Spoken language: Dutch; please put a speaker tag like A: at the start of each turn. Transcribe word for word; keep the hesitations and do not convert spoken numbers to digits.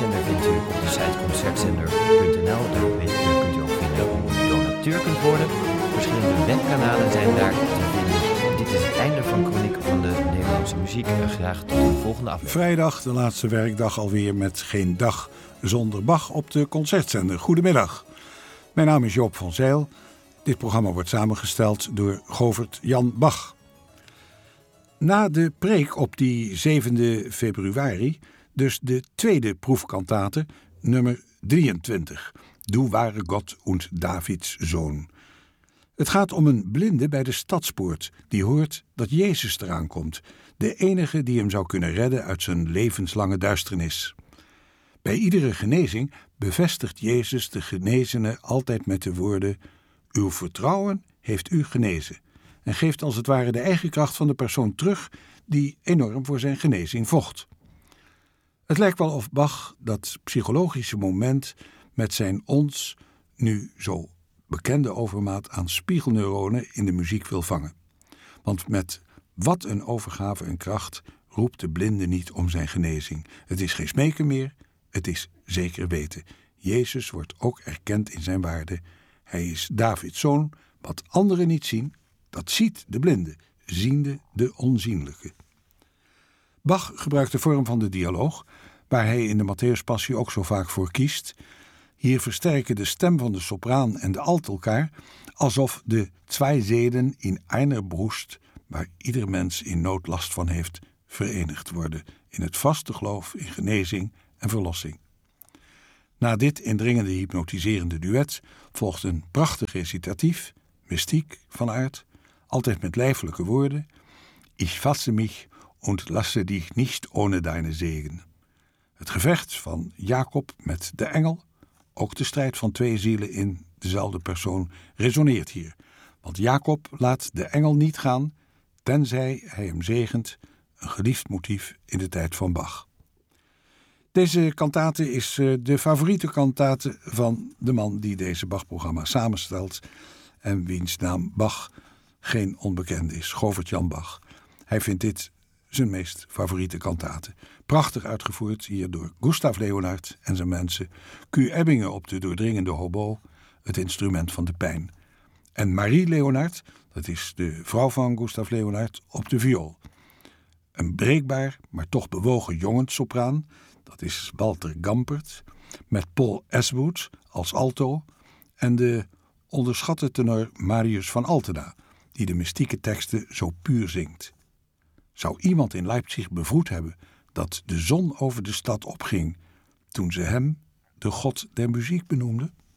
A: Concertzender vindt u op de site concertzender punt n l. Daar weet u, kunt u ook vinden hoe u donateur kunt worden. Verschillende webkanalen zijn daar te vinden. Dit is het einde van Chroniek van de Nederlandse muziek. Graag tot de volgende aflevering.
B: Vrijdag, de laatste werkdag alweer met Geen Dag Zonder Bach op de Concertzender. Goedemiddag. Mijn naam is Joop van Zijl. Dit programma wordt samengesteld door Govert Jan Bach. Na de preek op die zevende februari, dus de tweede proefkantate, nummer drieëntwintig. Du wahre Gott und Davids Zoon. Het gaat om een blinde bij de stadspoort die hoort dat Jezus eraan komt, de enige die hem zou kunnen redden uit zijn levenslange duisternis. Bij iedere genezing bevestigt Jezus de genezene altijd met de woorden: uw vertrouwen heeft u genezen, en geeft als het ware de eigen kracht van de persoon terug die enorm voor zijn genezing vocht. Het lijkt wel of Bach dat psychologische moment met zijn ons nu zo bekende overmaat aan spiegelneuronen in de muziek wil vangen. Want met wat een overgave en kracht roept de blinde niet om zijn genezing. Het is geen smeken meer, het is zeker weten. Jezus wordt ook erkend in zijn waarde. Hij is Davids zoon. Wat anderen niet zien, dat ziet de blinde, ziende de onzienlijke. Bach gebruikt de vorm van de dialoog, waar hij in de Matthäuspassie ook zo vaak voor kiest. Hier versterken de stem van de sopraan en de alt elkaar, alsof de twee zeden in einer Brust, waar ieder mens in nood last van heeft, verenigd worden in het vaste geloof in genezing en verlossing. Na dit indringende hypnotiserende duet volgt een prachtig recitatief, mystiek van aard, altijd met lijfelijke woorden: Ich fasse mich und lasse dich nicht ohne deine Segen. Het gevecht van Jacob met de engel, ook de strijd van twee zielen in dezelfde persoon, resoneert hier. Want Jacob laat de engel niet gaan, tenzij hij hem zegent, een geliefd motief in de tijd van Bach. Deze kantate is de favoriete kantate van de man die deze Bach-programma samenstelt en wiens naam Bach geen onbekende is, Govert Jan Bach. Hij vindt dit zijn meest favoriete kantate. Prachtig uitgevoerd hier door Gustav Leonhard en zijn mensen. Q. Ebbingen op de doordringende hobo, het instrument van de pijn. En Marie Leonhard, dat is de vrouw van Gustav Leonhard, op de viool. Een breekbaar, maar toch bewogen jongenssopraan, dat is Walter Gampert, met Paul Aswood als alto en de onderschatte tenor Marius van Altena, die de mystieke teksten zo puur zingt. Zou iemand in Leipzig bevroed hebben dat de zon over de stad opging toen ze hem de god der muziek benoemden?